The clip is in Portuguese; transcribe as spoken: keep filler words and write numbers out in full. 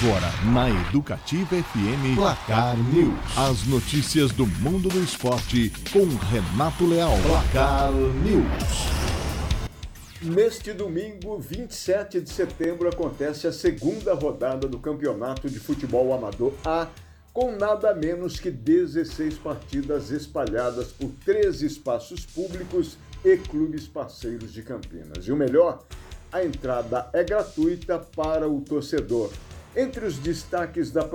Agora, na Educativa F M, Placar News. As notícias do mundo do esporte com Renato Leal. Placar News. Neste domingo, vinte e sete de setembro, acontece a segunda rodada do Campeonato de Futebol Amador A, com nada menos que dezesseis partidas espalhadas por treze espaços públicos e clubes parceiros de Campinas. E o melhor, a entrada é gratuita para o torcedor. Entre os destaques da